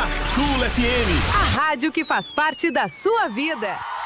Sul FM. A rádio que faz parte da sua vida.